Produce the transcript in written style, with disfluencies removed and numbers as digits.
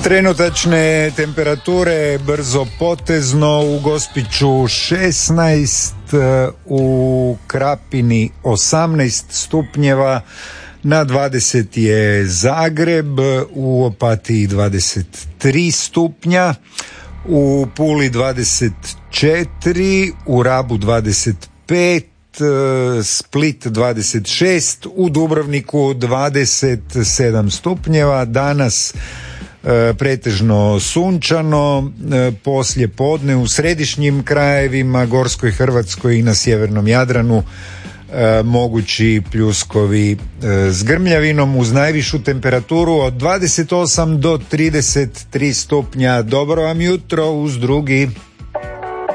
Trenutačne temperature brzo potezno: u Gospiću 16, u Krapini 18 stupnjeva, na 20 je Zagreb, u Opatiji 23 stupnja, u Puli 24, u Rabu 25, Split 26, u Dubrovniku 27 stupnjeva. Danas pretežno sunčano, poslije podne u središnjim krajevima, Gorskoj Hrvatskoj i na sjevernom Jadranu mogući pljuskovi s grmljavinom, uz najvišu temperaturu od 28 do 33 stupnja. Dobro vam jutro uz drugi.